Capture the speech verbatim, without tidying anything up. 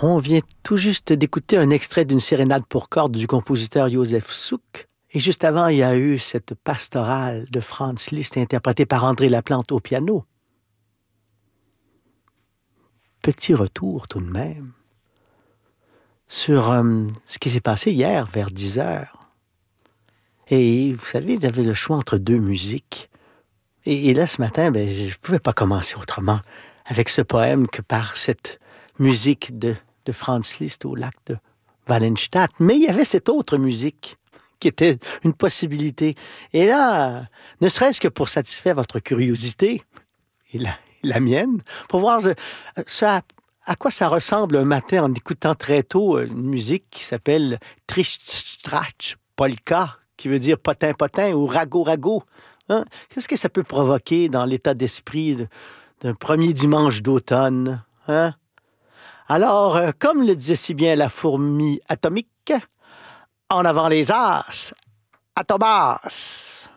On vient tout juste d'écouter un extrait d'une sérénade pour cordes du compositeur Joseph Suk. Et juste avant, il y a eu cette pastorale de Franz Liszt interprétée par André Laplante au piano. Petit retour tout de même sur euh, ce qui s'est passé hier vers dix heures. Et vous savez, j'avais le choix entre deux musiques. Et, et là, ce matin, ben, je ne pouvais pas commencer autrement avec ce poème que par cette musique de, de Franz Liszt au lac de Wallenstadt. Mais il y avait cette autre musique qui était une possibilité. Et là, ne serait-ce que pour satisfaire votre curiosité et la, et la mienne, pour voir ce, ce à, à quoi ça ressemble un matin en écoutant très tôt une musique qui s'appelle Trichtstrach Polka, qui veut dire potin-potin ou rago-rago. Hein? Qu'est-ce que ça peut provoquer dans l'état d'esprit de, d'un premier dimanche d'automne? Hein? Alors, euh, comme le disait si bien la fourmi atomique, en avant les as, Atobas!